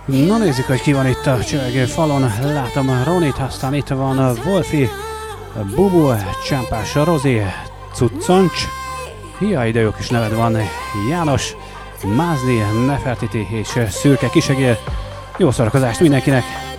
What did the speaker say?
Na nézzük, hogy ki van itt a csörgő falon. Látom Ronit, aztán itt van Wolfi, Bubu, Csámpás Rozi, Cucconcs, jaj, de jó kis neved van, János, Mázli, Nefertiti és Szürke Kisegér. Jó szórakozást mindenkinek!